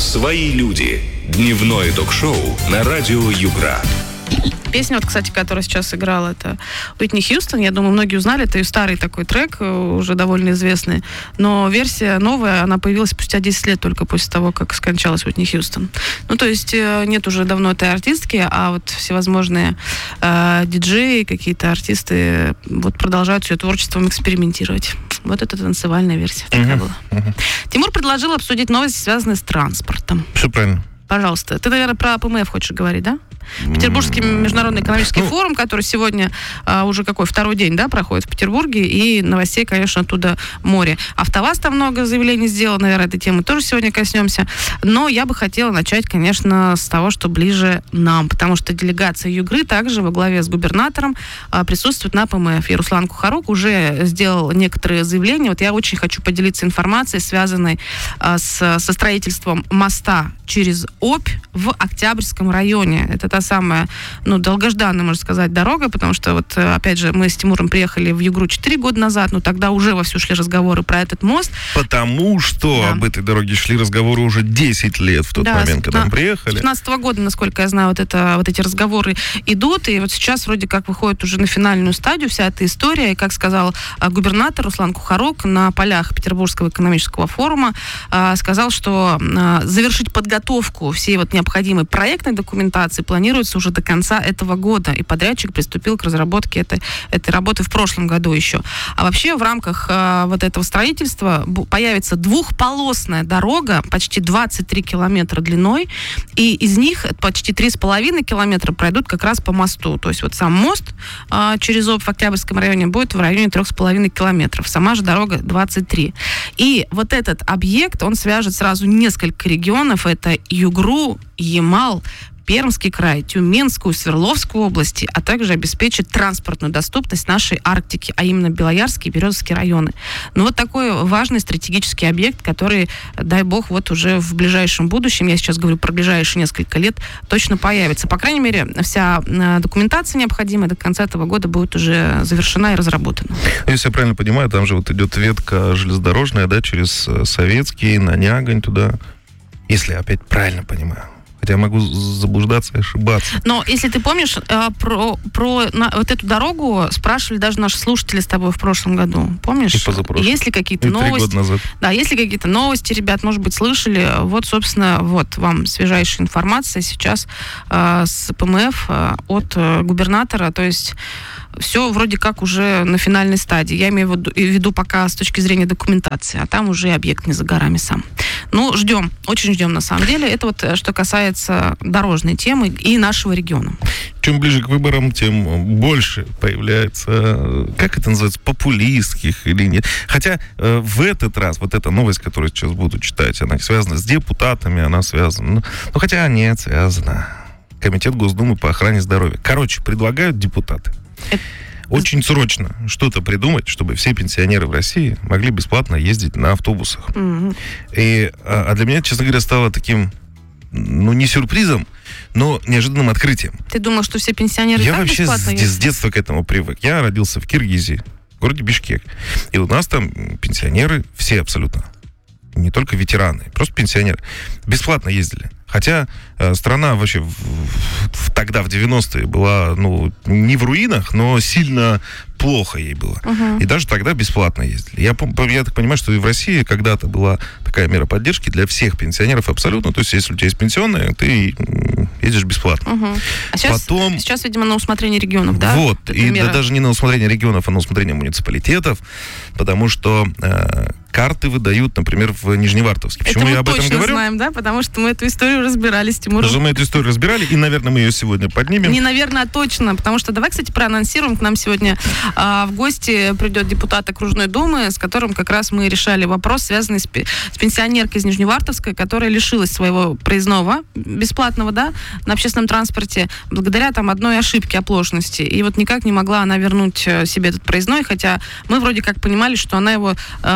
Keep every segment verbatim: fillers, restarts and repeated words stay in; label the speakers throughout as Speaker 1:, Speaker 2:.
Speaker 1: «Свои люди». Дневное ток-шоу на радио Югра.
Speaker 2: Песня, вот, кстати, которая сейчас играла, это Уитни Хьюстон. Я думаю, многие узнали. Это ее старый такой трек, уже довольно известный. Но версия новая, она появилась спустя десять лет только после того, как скончалась Уитни Хьюстон. Ну, то есть нет уже давно этой артистки, а вот всевозможные э, диджеи, какие-то артисты вот продолжают с ее творчеством экспериментировать. Вот это танцевальная версия такая
Speaker 3: Uh-huh.
Speaker 2: была.
Speaker 3: Uh-huh.
Speaker 2: Тимур предложил обсудить новости, связанные с транспортом.
Speaker 3: Все правильно.
Speaker 2: Пожалуйста. Ты, наверное, про ПМФ хочешь говорить, да? Петербургский международный экономический
Speaker 3: ну,
Speaker 2: форум, который сегодня а, уже какой второй день, да, проходит в Петербурге, и новостей, конечно, оттуда море. АвтоВАЗ там много заявлений сделал, наверное, этой темы тоже сегодня коснемся. Но я бы хотела начать, конечно, с того, что ближе нам, потому что делегация Югры также во главе с губернатором а, присутствует на ПМФ. И Руслан Кухарук уже сделал некоторые заявления. Вот я очень хочу поделиться информацией, связанной а, с, со строительством моста через Обь в Октябрьском районе. Это та самая, ну, долгожданная, можно сказать, дорога, потому что, вот, опять же, мы с Тимуром приехали в Югру четыре года назад, но тогда уже вовсю шли разговоры про этот мост.
Speaker 3: Потому что да. об этой дороге шли разговоры уже десять лет в тот
Speaker 2: да,
Speaker 3: момент, когда мы приехали.
Speaker 2: С пятнадцатого года, насколько я знаю, вот, это, вот эти разговоры идут, и вот сейчас вроде как выходит уже на финальную стадию вся эта история, и, как сказал губернатор Руслан Кухарук на полях Петербургского экономического форума, сказал, что завершить подготовку всей вот необходимой проектной документации планируется уже до конца этого года, и подрядчик приступил к разработке этой, этой работы в прошлом году еще. А вообще в рамках э, вот этого строительства появится двухполосная дорога, почти двадцать три километра длиной, и из них почти три с половиной километра пройдут как раз по мосту. То есть вот сам мост э, через Обь в Октябрьском районе будет в районе трех с половиной километров. Сама же дорога двадцать три. И вот этот объект, он свяжет сразу несколько регионов. Это Югру, Ямал, Пермский край, Тюменскую, Свердловскую области, а также обеспечит транспортную доступность нашей Арктики, а именно Белоярский и Березовский районы. Ну вот такой важный стратегический объект, который, дай бог, вот уже в ближайшем будущем, я сейчас говорю про ближайшие несколько лет, точно появится. По крайней мере, вся документация необходимая до конца этого года будет уже завершена и разработана.
Speaker 3: Если я правильно понимаю, там же вот идет ветка железнодорожная, да, через Советский, на Нягань туда. Если я опять правильно понимаю. Хотя я могу заблуждаться и ошибаться.
Speaker 2: Но если ты помнишь, про, про на, вот эту дорогу спрашивали даже наши слушатели с тобой в прошлом году. Помнишь?
Speaker 3: И позапрошлом.
Speaker 2: Есть ли какие-то
Speaker 3: и
Speaker 2: новости?
Speaker 3: Три года назад.
Speaker 2: Да, есть ли какие-то новости, ребят, может быть, слышали? Вот, собственно, вот вам свежайшая информация сейчас э, с ПМФ э, от э, губернатора. То есть все вроде как уже на финальной стадии. Я имею в виду пока с точки зрения документации, а там уже объект не за горами сам. Ну, ждем, очень ждем на самом деле. Это вот что касается дорожной темы и нашего региона.
Speaker 3: Чем ближе к выборам, тем больше появляется, как это называется, популистских или нет. Хотя э, в этот раз, вот эта новость, которую сейчас буду читать, она связана с депутатами, она связана... Ну, ну хотя нет, связана. Комитет Госдумы по охране здоровья. Короче, предлагают депутаты очень срочно что-то придумать, чтобы все пенсионеры в России могли бесплатно ездить на автобусах. Mm-hmm. И, а для меня, честно говоря, стало таким, ну, не сюрпризом, но неожиданным открытием.
Speaker 2: Ты думал, что все пенсионеры
Speaker 3: Я
Speaker 2: так
Speaker 3: вообще
Speaker 2: бесплатно
Speaker 3: с, с детства к этому привык. Я родился в Киргизии, в городе Бишкек. И у нас там пенсионеры, все абсолютно, не только ветераны, просто пенсионеры, бесплатно ездили. Хотя э, страна вообще в, в, тогда, в девяностые, была, ну, не в руинах, но сильно плохо ей было. Uh-huh. И даже тогда бесплатно ездили. Я, я так понимаю, что и в России когда-то была такая мера поддержки для всех пенсионеров абсолютно. То есть, если у тебя есть пенсионная, ты ездишь бесплатно.
Speaker 2: Uh-huh. А сейчас,
Speaker 3: Потом...
Speaker 2: сейчас, видимо, на усмотрение регионов, да?
Speaker 3: Вот.
Speaker 2: Эта
Speaker 3: и
Speaker 2: мера...
Speaker 3: да, даже не на усмотрение регионов, а на усмотрение муниципалитетов, потому что э, карты выдают, например, в Нижневартовске. Почему
Speaker 2: это
Speaker 3: я
Speaker 2: мы
Speaker 3: об этом
Speaker 2: точно
Speaker 3: говорю?
Speaker 2: знаем, да? Потому что мы эту историю разбирали с Тимуром.
Speaker 3: Даже мы эту историю разбирали, и, наверное, мы ее сегодня поднимем.
Speaker 2: Не, наверное, а точно, потому что давай, кстати, проанонсируем. К нам сегодня а, в гости придет депутат окружной думы, с которым как раз мы решали вопрос, связанный с, пи- с пенсионеркой из Нижневартовска, которая лишилась своего проездного бесплатного, да, на общественном транспорте, благодаря там одной ошибке, оплошности. И вот никак не могла она вернуть себе этот проездной, хотя мы вроде как понимали, что она его а, точно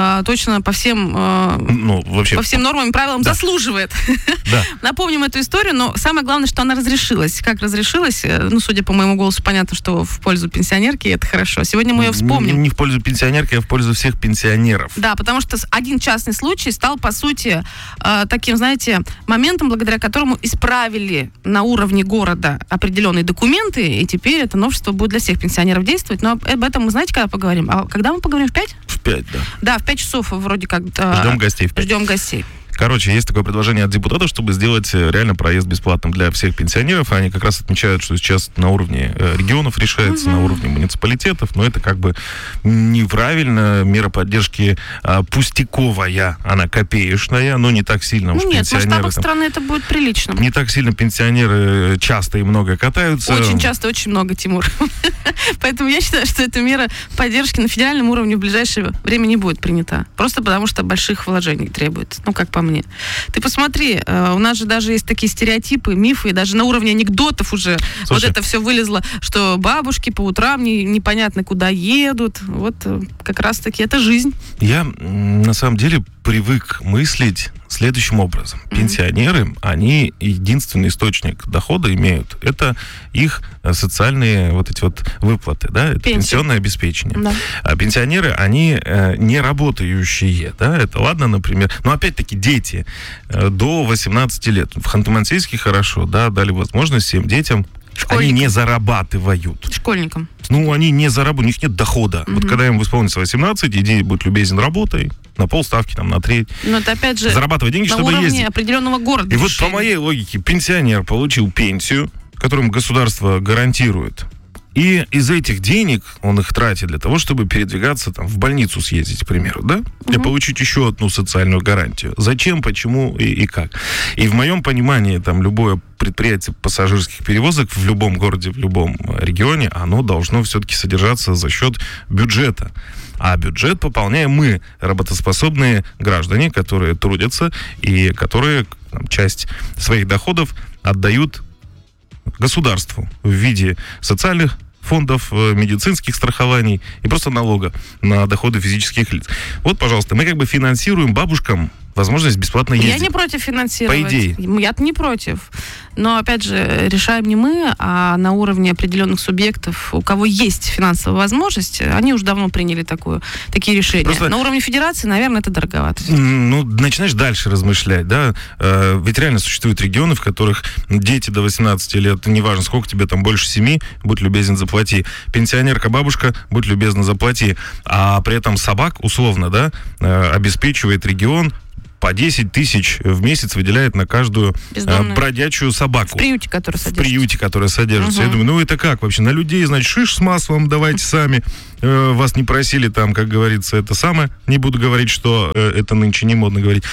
Speaker 2: точно по всем, э,
Speaker 3: ну, вообще,
Speaker 2: по всем нормам и правилам
Speaker 3: да.
Speaker 2: заслуживает.
Speaker 3: Да.
Speaker 2: Напомним эту историю, но самое главное, что она разрешилась. Как разрешилась? Ну, судя по моему голосу, понятно, что в пользу пенсионерки, и это хорошо. Сегодня мы ее вспомним.
Speaker 3: Не в пользу пенсионерки, а в пользу всех пенсионеров.
Speaker 2: Да, потому что один частный случай стал, по сути, э, таким, знаете, моментом, благодаря которому исправили на уровне города определенные документы, и теперь это новшество будет для всех пенсионеров действовать. Но об этом мы, знаете, когда поговорим? А когда мы поговорим? В пять?
Speaker 3: В пять, да.
Speaker 2: Да, в пять часов вроде как. Э,
Speaker 3: Ждем гостей в пять.
Speaker 2: Ждем гостей.
Speaker 3: Короче, есть такое предложение от депутатов, чтобы сделать реально проезд бесплатным для всех пенсионеров. Они как раз отмечают, что сейчас на уровне регионов решается, угу. на уровне муниципалитетов, но это как бы неправильно. Мера поддержки а, пустяковая, она копеечная, но не так сильно уж
Speaker 2: ну, нет,
Speaker 3: пенсионеры...
Speaker 2: в масштабах
Speaker 3: там,
Speaker 2: страны это будет прилично.
Speaker 3: Не так сильно пенсионеры часто и много катаются.
Speaker 2: Очень часто, очень много, Тимур. Поэтому я считаю, что эта мера поддержки на федеральном уровне в ближайшее время не будет принята. Просто потому, что больших вложений требует. Ну, как по мне. Ты посмотри, у нас же даже есть такие стереотипы, мифы, и даже на уровне анекдотов уже Слушай, вот это все вылезло, что бабушки по утрам не, непонятно куда едут. Вот как раз-таки это жизнь.
Speaker 3: Я на самом деле привык мыслить следующим образом. Mm-hmm. Пенсионеры, они единственный источник дохода имеют. Это их социальные вот эти вот выплаты, да, это Пенсия. Пенсионное обеспечение. Да. А пенсионеры, они э, не работающие, да, это ладно, например, но опять-таки дети э, до восемнадцати лет. В Ханты-Мансийске хорошо, да, дали возможность всем детям. Они не зарабатывают.
Speaker 2: Школьникам.
Speaker 3: Ну, они не зарабатывают, у них нет дохода.
Speaker 2: Угу.
Speaker 3: Вот когда им исполнится восемнадцать, иди, будь любезен, работай. На полставки, там, на треть.
Speaker 2: Но это опять же
Speaker 3: зарабатывай деньги,
Speaker 2: на
Speaker 3: чтобы
Speaker 2: уровне
Speaker 3: ездить.
Speaker 2: Определенного города.
Speaker 3: И вот по моей логике, пенсионер получил пенсию, которую государство гарантирует. И из этих денег он их тратит для того, чтобы передвигаться там, в больницу съездить, к примеру, да? И угу. получить еще одну социальную гарантию. Зачем, почему и, и как. И в моем понимании, там, любое предприятие пассажирских перевозок в любом городе, в любом регионе, оно должно все-таки содержаться за счет бюджета. А бюджет пополняем мы, работоспособные граждане, которые трудятся и которые там, часть своих доходов отдают государству в виде социальных фондов, медицинских страхований и просто налога на доходы физических лиц. Вот, пожалуйста, мы как бы финансируем бабушкам возможность бесплатно ездить.
Speaker 2: Я не против финансировать.
Speaker 3: По идее.
Speaker 2: Я-то не против. Но, опять же, решаем не мы, а на уровне определенных субъектов, у кого есть финансовая возможность, они уже давно приняли такую, такие решения. Просто на уровне федерации, наверное, это дороговато.
Speaker 3: Ну, начинаешь дальше размышлять, да? Ведь реально существуют регионы, в которых дети до восемнадцати лет, неважно, сколько тебе там, больше семи, будь любезен, заплати. Пенсионерка, бабушка, будь любезна, заплати. А при этом собак, условно, да, обеспечивает регион, по десять тысяч в месяц выделяет на каждую Бездомная. бродячую собаку.
Speaker 2: В приюте, который содержится. В
Speaker 3: приюте, которая содержится.
Speaker 2: Угу.
Speaker 3: Я думаю, ну это как вообще? На людей, значит, шиш с маслом давайте сами. Э, вас не просили там, как говорится, это самое. Не буду говорить, что э, это нынче не модно говорить.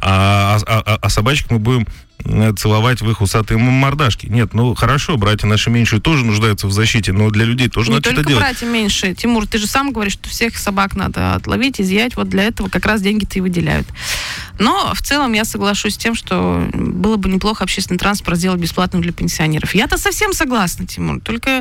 Speaker 3: А, а, а, а собачек мы будем целовать в их усатые мордашки. Нет, ну хорошо, братья наши меньшие тоже нуждаются в защите, но для людей тоже
Speaker 2: не
Speaker 3: надо что-то делать.
Speaker 2: Не только братья меньшие. Тимур, ты же сам говоришь, что всех собак надо отловить, изъять. Вот для этого как раз деньги-то и выделяют. Но в целом я соглашусь с тем, что было бы неплохо общественный транспорт сделать бесплатным для пенсионеров. Я-то совсем согласна, Тимур. Только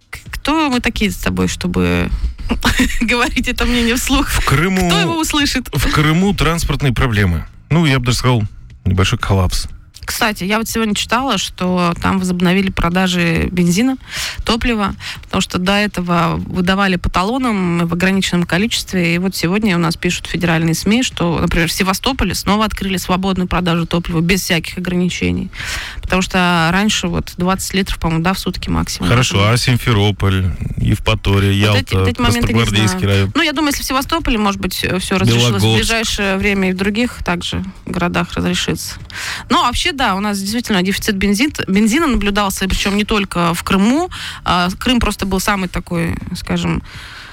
Speaker 2: кто мы такие с тобой, чтобы говорить это мнение вслух?
Speaker 3: В Крыму,
Speaker 2: кто его услышит?
Speaker 3: В Крыму транспортные проблемы. Ну, я бы даже сказал, небольшой коллапс.
Speaker 2: Кстати, я вот сегодня читала, что там возобновили продажи бензина, топлива, потому что до этого выдавали по талонам в ограниченном количестве. И вот сегодня у нас пишут федеральные СМИ, что, например, в Севастополе снова открыли свободную продажу топлива без всяких ограничений. Потому что раньше вот двадцать литров, по-моему, да, в сутки максимум.
Speaker 3: Хорошо, а Симферополь, Евпатория, Ялта, вот эти, эти Красногвардейский район?
Speaker 2: Ну, я думаю, если в Севастополе, может быть, все разрешилось, в ближайшее время и в других также городах разрешится. Но вообще, да, у нас действительно дефицит бензин, бензина наблюдался, причем не только в Крыму. Крым просто был самый такой, скажем...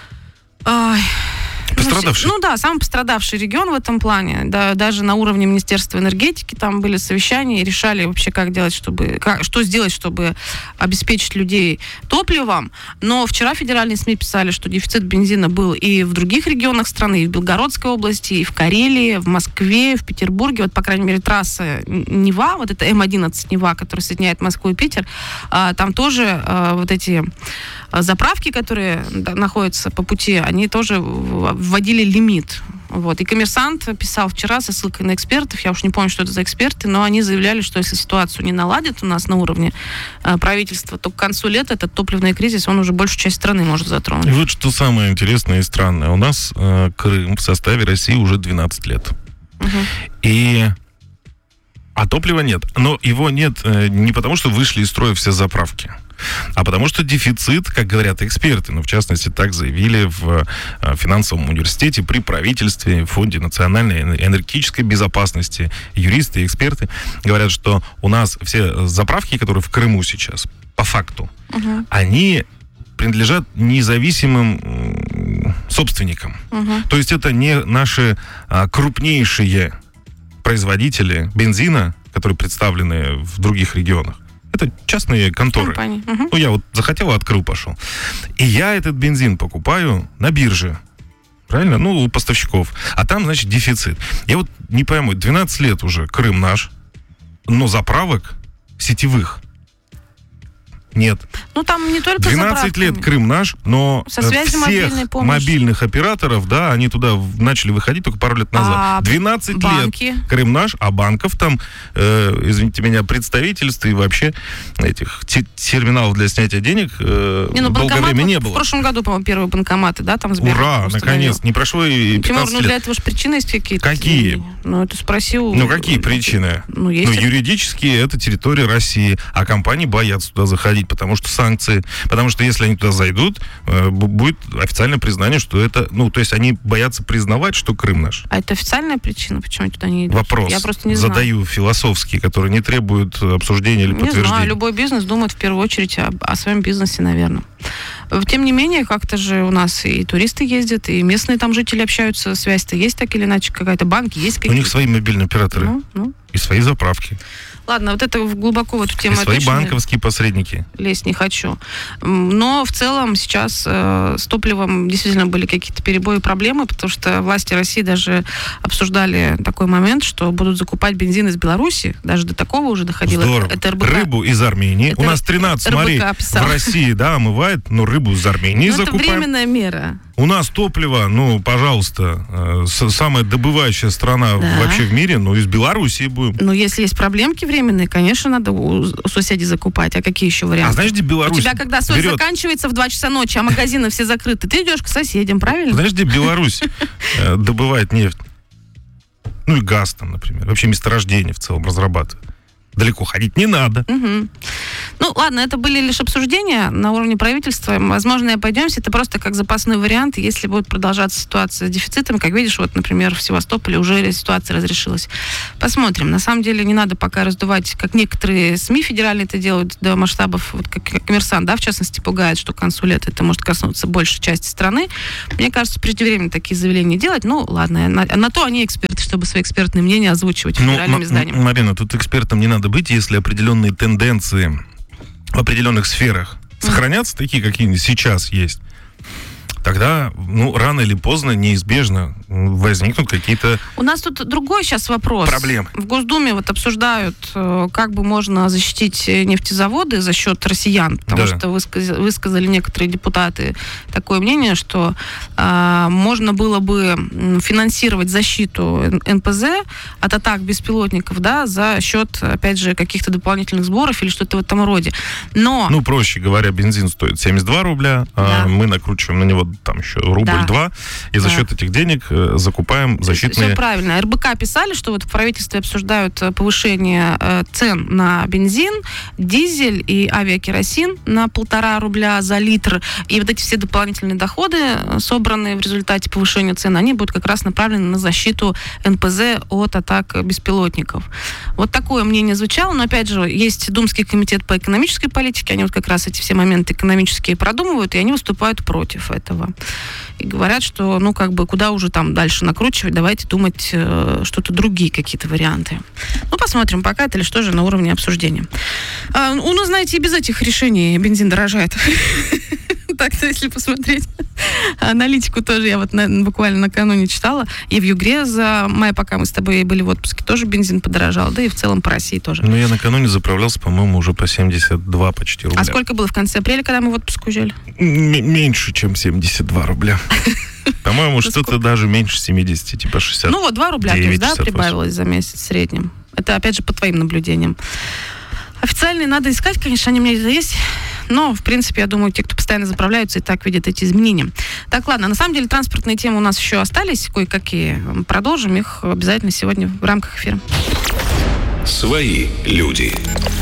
Speaker 3: Пострадавший?
Speaker 2: Ну да, самый пострадавший регион в этом плане. Да, даже на уровне Министерства энергетики там были совещания и решали вообще, как делать, чтобы, как, что сделать, чтобы обеспечить людей топливом. Но вчера федеральные СМИ писали, что дефицит бензина был и в других регионах страны, и в Белгородской области, и в Карелии, в Москве, в Петербурге. Вот, по крайней мере, трасса Нева, вот это эм одиннадцать Нева, которая соединяет Москву и Питер, там тоже вот эти заправки, которые находятся по пути, они тоже вводили лимит. Вот. И «Коммерсант» писал вчера со ссылкой на экспертов, я уж не помню, что это за эксперты, но они заявляли, что если ситуацию не наладят у нас на уровне э, правительства, то к концу лета этот топливный кризис, он уже большую часть страны может затронуть.
Speaker 3: И вот что самое интересное и странное. У нас э, Крым в составе России уже двенадцать лет.
Speaker 2: Угу.
Speaker 3: И... А топлива нет. Но его нет э, не потому, что вышли из строя все заправки, а потому что дефицит, как говорят эксперты, ну, в частности, так заявили в э, финансовом университете при правительстве, в Фонде национальной энергетической безопасности. Юристы и эксперты говорят, что у нас все заправки, которые в Крыму сейчас, по факту,
Speaker 2: угу.
Speaker 3: они принадлежат независимым э, собственникам.
Speaker 2: Угу.
Speaker 3: То есть это не наши э, крупнейшие производители бензина, которые представлены в других регионах. Это частные конторы.
Speaker 2: Компании. Угу.
Speaker 3: Ну, я вот захотел, открыл, пошел. И я этот бензин покупаю на бирже. Правильно? Ну, у поставщиков. А там, значит, дефицит. Я вот не пойму, двенадцать лет уже Крым наш, но заправок сетевых нет.
Speaker 2: Ну, там не только
Speaker 3: двенадцать лет Крым наш, но
Speaker 2: со связью
Speaker 3: всех мобильных операторов, да, они туда начали выходить только пару лет назад.
Speaker 2: А
Speaker 3: двенадцать
Speaker 2: банки?
Speaker 3: лет Крым наш, а банков там, э, извините меня, представительств и вообще этих те- терминалов для снятия денег э,
Speaker 2: не, ну,
Speaker 3: долгое время не было.
Speaker 2: В прошлом году, по-моему, первые банкоматы, да, там Сбербанк
Speaker 3: Ура,
Speaker 2: установил.
Speaker 3: наконец, не прошло и пятнадцать
Speaker 2: Тимур, ну,
Speaker 3: лет.
Speaker 2: для этого же причины есть какие-то?
Speaker 3: Какие?
Speaker 2: Ну, это спросил...
Speaker 3: Ну, какие причины?
Speaker 2: Ну, есть...
Speaker 3: Ну, юридически это территория России, а компании боятся туда заходить, потому что санкции. Потому что если они туда зайдут, э, будет официальное признание, что это... Ну, то есть они боятся признавать, что Крым наш.
Speaker 2: А это официальная причина, почему они туда не идут?
Speaker 3: Вопрос.
Speaker 2: Я просто не знаю.
Speaker 3: Задаю философский, который не требует обсуждения или
Speaker 2: Не
Speaker 3: подтверждения.
Speaker 2: знаю, любой бизнес думает в первую очередь о, о своем бизнесе, наверное. Тем не менее, как-то же у нас и туристы ездят, и местные там жители общаются, связь-то есть так или иначе, какая-то банки есть какие-то.
Speaker 3: У них свои мобильные операторы.
Speaker 2: Ну, ну.
Speaker 3: И свои заправки.
Speaker 2: Ладно, вот это глубоко в эту тему
Speaker 3: И
Speaker 2: я
Speaker 3: свои
Speaker 2: точно
Speaker 3: банковские посредники.
Speaker 2: лезть не хочу. Но в целом сейчас э, с топливом действительно были какие-то перебои, проблемы, потому что власти России даже обсуждали такой момент, что будут закупать бензин из Беларуси. Даже до такого уже доходило.
Speaker 3: Здорово.
Speaker 2: Это эр бэ ка.
Speaker 3: Рыбу из Армении.
Speaker 2: Это
Speaker 3: У нас тринадцать
Speaker 2: эр бэ ка
Speaker 3: морей
Speaker 2: писал.
Speaker 3: в России, да, омывает, но рыбу из Армении
Speaker 2: Ну, это
Speaker 3: закупаем.
Speaker 2: временная мера.
Speaker 3: У нас топливо, ну, пожалуйста, э, с- самая добывающая страна
Speaker 2: Да.
Speaker 3: вообще в мире, ну, из Белоруссии будем.
Speaker 2: Но если есть проблемки временные, конечно, надо у, у соседей закупать. А какие еще
Speaker 3: А
Speaker 2: варианты?
Speaker 3: знаешь, где Беларусь
Speaker 2: У тебя, когда соль
Speaker 3: берет...
Speaker 2: заканчивается в два часа ночи, а магазины все закрыты, ты идешь к соседям, правильно?
Speaker 3: Знаешь, где Беларусь э, добывает нефть? Ну и газ там, например. Вообще месторождение в целом разрабатывает. Далеко ходить не надо.
Speaker 2: Мгм. Ну, ладно, это были лишь обсуждения на уровне правительства. Возможно, и пойдемся. Это просто как запасной вариант, если будет продолжаться ситуация с дефицитом. Как видишь, вот, например, в Севастополе уже ситуация разрешилась. Посмотрим. На самом деле не надо пока раздувать, как некоторые СМИ федеральные это делают, до масштабов, вот как «Коммерсант», да, в частности, пугает, что к концу лета это может коснуться большей части страны. Мне кажется, преждевременно такие заявления делать. Ну, ладно, на, на то они эксперты, чтобы свои экспертные мнения озвучивать
Speaker 3: Ну,
Speaker 2: федеральным
Speaker 3: М-
Speaker 2: изданиям.
Speaker 3: Марина, тут экспертам не надо быть, если определенные тенденции в определенных сферах сохранятся, такие, какие сейчас есть, тогда, ну, рано или поздно, неизбежно возникнут какие-то
Speaker 2: У нас тут другой сейчас вопрос.
Speaker 3: проблемы.
Speaker 2: В Госдуме вот обсуждают, э, как бы можно защитить нефтезаводы за счет россиян, потому
Speaker 3: Да.
Speaker 2: что высказ- высказали некоторые депутаты такое мнение, что э, можно было бы м, финансировать защиту эн- эн пэ зэ от атак беспилотников, да, за счет, опять же, каких-то дополнительных сборов или что-то в этом роде. Но
Speaker 3: Ну, проще говоря, бензин стоит семьдесят два рубля,
Speaker 2: Да.
Speaker 3: а мы накручиваем на него там еще рубль-два, и за
Speaker 2: Да.
Speaker 3: счет этих денег э, закупаем защитные...
Speaker 2: Все правильно. эр бэ ка писали, что вот в правительстве обсуждают э, повышение э, цен на бензин, дизель и авиакеросин на полтора рубля за литр. И вот эти все дополнительные доходы, э, собранные в результате повышения цен, они будут как раз направлены на защиту эн пэ зэ от атак беспилотников. Вот такое мнение звучало. Но, опять же, есть Думский комитет по экономической политике. Они вот как раз эти все моменты экономические продумывают, и они выступают против этого. И говорят, что, ну, как бы, куда уже там дальше накручивать, давайте думать э, что-то другие какие-то варианты. Ну, посмотрим, пока это лишь тоже на уровне обсуждения. А, ну, ну, знаете, и без этих решений бензин дорожает. Так-то, если посмотреть аналитику тоже, я вот на- буквально накануне читала, и в Югре за май, пока мы с тобой были в отпуске, тоже бензин подорожал, да и в целом по России тоже.
Speaker 3: Ну, я накануне заправлялся, по-моему, уже по семьдесят два почти рубля.
Speaker 2: А сколько было в конце апреля, когда мы в отпуск уезжали?
Speaker 3: М- меньше, чем семьдесят два рубля. По-моему, что-то даже меньше семьдесят, типа шестьдесят.
Speaker 2: Ну вот, два рубля, то есть, да, прибавилось за месяц в среднем. Это, опять же, по твоим наблюдениям. Официальные надо искать, конечно, они у меня есть. Но, в принципе, я думаю, те, кто постоянно заправляются, и так видят эти изменения. Так, ладно, на самом деле транспортные темы у нас еще остались, кое-какие. Продолжим их обязательно сегодня в рамках эфира.
Speaker 1: Свои люди.